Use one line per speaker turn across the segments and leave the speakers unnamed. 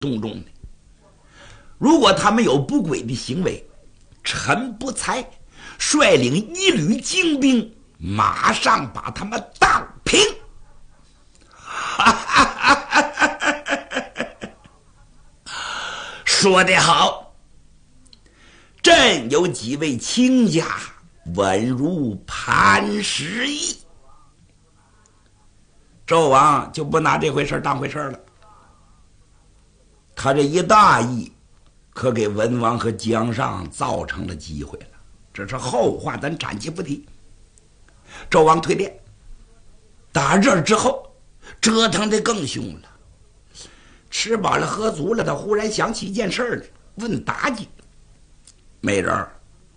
动中的。如果他们有不轨的行为，臣不才率领一旅精兵，马上把他们荡平。说得好，朕有几位亲家稳如磐石意。纣王就不拿这回事当回事了，他这一大意可给文王和姜尚造成了机会了，这是后话，咱暂且不提。纣王退殿，打这之后折腾得更凶了。吃饱了喝足了，他忽然想起一件事来，问妲己：“美人儿，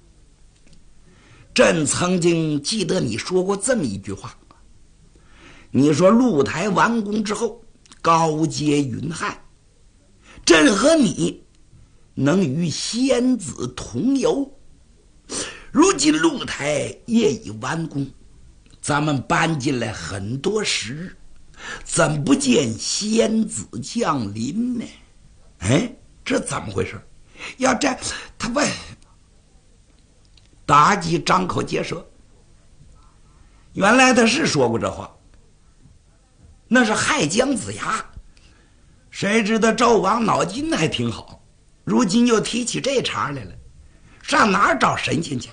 朕曾经记得你说过这么一句话，你说露台完工之后，高阶云汉，朕和你能与仙子同游。如今露台业已完工，咱们搬进来很多时日，怎不见仙子降临呢？哎，这怎么回事？要这他问。”妲己张口结舌，原来他是说过这话，那是害姜子牙。谁知道纣王脑筋还挺好，如今又提起这茬来了，上哪儿找神仙去？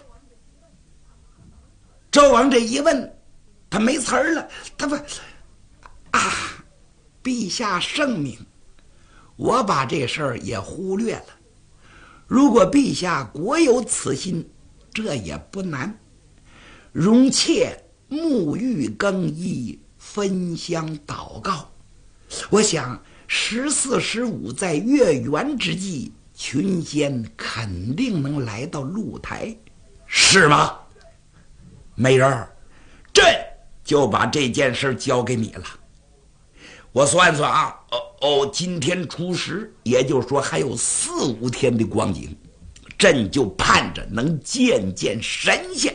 纣王这一问，他没词儿了，他问：“啊，陛下圣明，我把这事儿也忽略了。如果陛下果有此心，这也不难。容妾沐浴更衣，焚香祷告。我想14、15在月圆之际，群仙肯定能来到露台，是吗？美人儿，朕就把这件事交给你了。我算算啊，今天初10，也就是说还有4、5天的光景，朕就盼着能见见神仙。”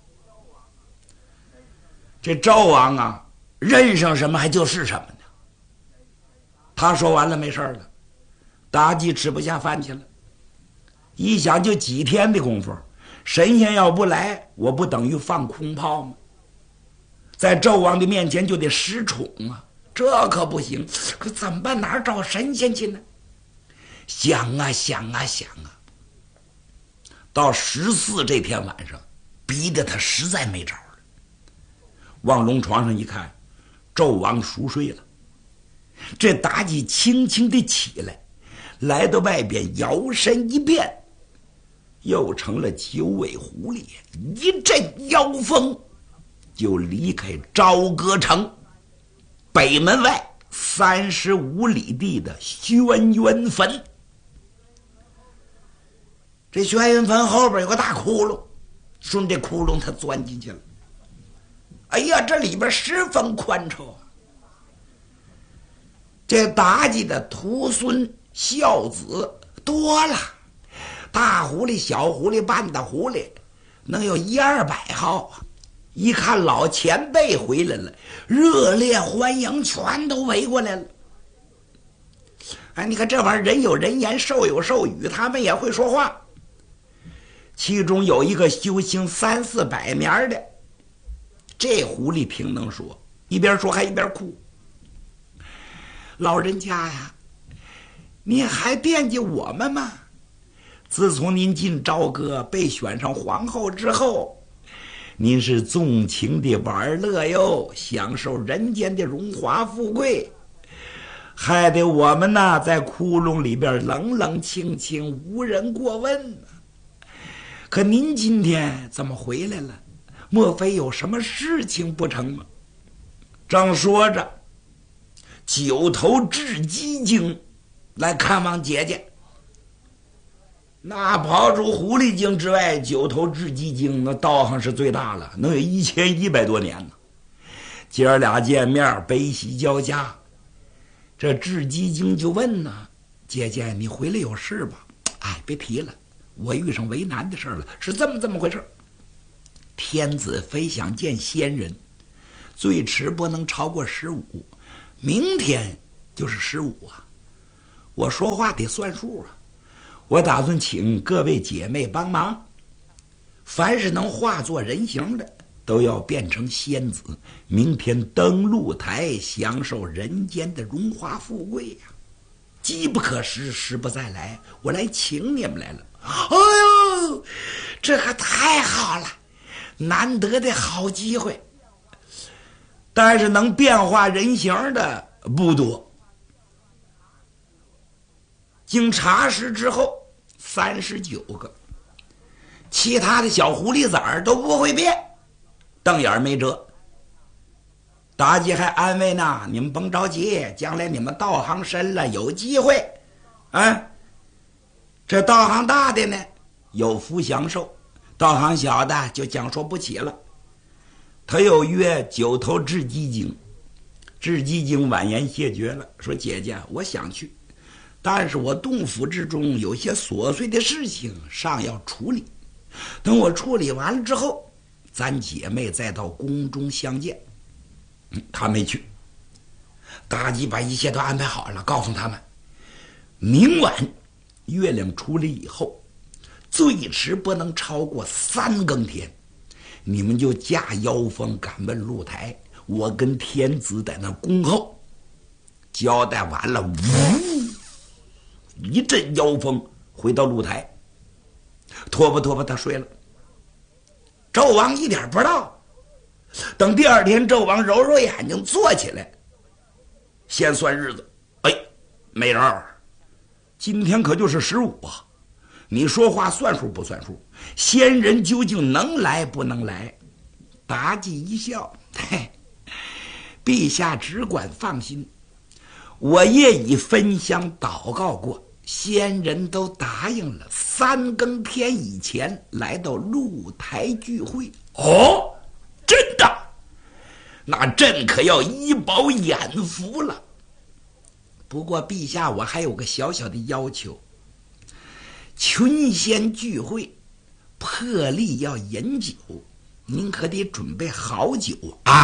这纣王啊，认上什么还就是什么呢。他说完了没事了，妲己吃不下饭去了。一想就几天的功夫，神仙要不来，我不等于放空炮吗？在纣王的面前就得失宠啊，这可不行。可怎么办？哪儿找神仙去呢？想啊想啊想啊，到14这天晚上，逼得他实在没招了。往龙床上一看，纣王熟睡了。这妲己轻轻地起来，来到外边，摇身一变，又成了九尾狐狸，一阵妖风，就离开朝歌城北门外35里地的轩辕坟。这轩辕坟后边有个大窟窿，顺这窟窿他钻进去了。哎呀，这里边十分宽敞啊！这妲己的徒孙孝子多了，大狐狸、小狐狸、半大狐狸，能有100-200号啊！一看老前辈回来了，热烈欢迎，全都围过来了。哎，你看这玩意儿，人有人言，兽有兽语，他们也会说话。其中有一个修行300-400年的，这狐狸挺能说，一边说还一边哭。老人家呀，您还惦记我们吗？自从您进朝歌被选上皇后之后，您是纵情的玩乐哟，享受人间的荣华富贵，害得我们呢在窟窿里边冷冷清清，无人过问。可您今天怎么回来了？莫非有什么事情不成吗？正说着，九头雉鸡精来看望姐姐。那刨除狐狸精之外，九头雉鸡精那道行是最大了，能有1100多年呢。姐儿俩见面，悲喜交加。这雉鸡精就问呢：“姐姐，你回来有事吧？”“哎，别提了，我遇上为难的事了，是这么回事。天子非想见仙人，最迟不能超过15，明天就是15啊。 我说话得算数啊！我打算请各位姐妹帮忙，凡是能化作人形的，都要变成仙子，明天登露台，享受人间的荣华富贵呀！机不可失，时不再来，我来请你们来了。哎呦，这可太好了，难得的好机会。但是能变化人形的不多。经查实之后，39个，其他的小狐狸崽儿都不会变，瞪眼没辙。妲己还安慰呢，你们甭着急，将来你们道行深了，有机会。这道行大的呢，有福享受；道行小的就讲说不起了。他又约九头雉鸡精，雉鸡精婉言谢绝了，说姐姐，我想去，但是我洞府之中有些琐碎的事情尚要处理，等我处理完了之后，咱姐妹再到宫中相见。他没去。妲己把一切都安排好了，告诉他们，明晚月亮出来以后，最迟不能超过3更天，你们就驾妖风赶奔露台，我跟天子在那恭候。交代完了，呜，一阵妖风回到露台，拖吧他睡了。纣王一点不知道。等第二天，纣王揉揉眼睛坐起来，先算日子。美人儿，今天可就是15啊！你说话算数不算数？仙人究竟能来不能来？妲己一笑，嘿，陛下只管放心，我也已焚香祷告过，仙人都答应了，3更天以前来到露台聚会。哦，真的？那朕可要以饱眼福了。不过陛下，我还有个小小的要求，群仙聚会，破例要饮酒，您可得准备好酒。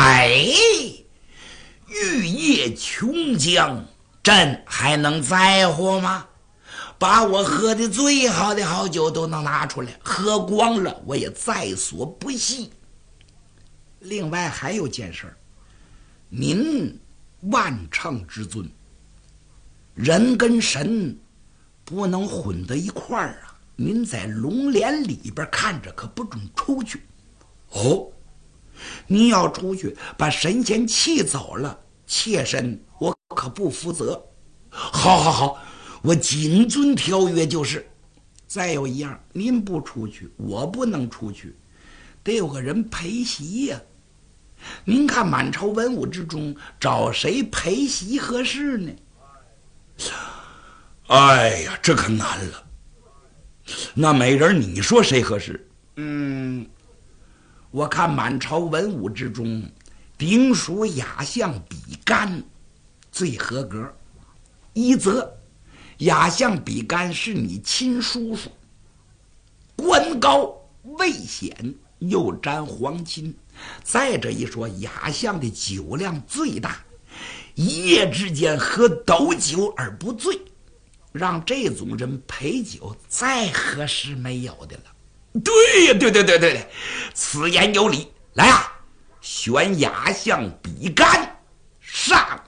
玉液琼浆，朕还能在乎吗？把我喝的最好的好酒都能拿出来，喝光了我也在所不惜。另外还有件事，您万乘之尊，人跟神不能混在一块儿啊！您在龙帘里边看着，可不准出去。哦，您要出去把神仙气走了，妾身我可不负责。好，我谨遵条约就是。再有一样，您不出去，我不能出去，得有个人陪席呀。您看满朝文武之中，找谁陪席合适呢？哎呀，这可难了。那美人，你说谁合适？我看满朝文武之中，丁蜀雅相比干最合格。一则雅相比干是你亲叔叔，官高位显，又沾皇亲。再者一说，雅相的酒量最大，一夜之间喝斗酒而不醉，让这种人陪酒再合适没有的了。对呀，对，此言有理。来啊，选雅相比干上